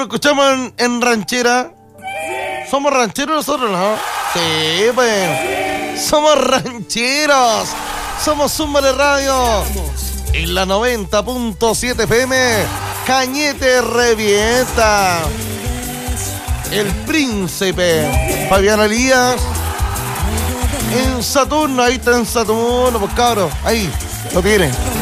escuchamos en ranchera. Somos rancheros nosotros, ¿no? Sí, pues. Somos rancheros. Somos Zumba de Radio. En la 90.7 FM. Cañete revienta. El príncipe Fabián Elías. En Saturno, ahí está en Saturno, pues cabros. Ahí lo tienen.